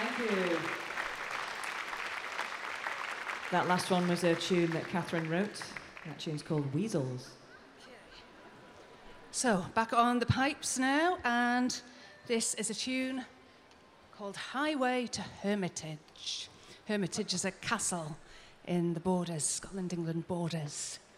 Thank you. That last one was a tune that Catherine wrote. That tune's called Weasels. So, back on the pipes now, and this is a tune called Highway to Hermitage. Hermitage is a castle in the borders, Scotland-England borders.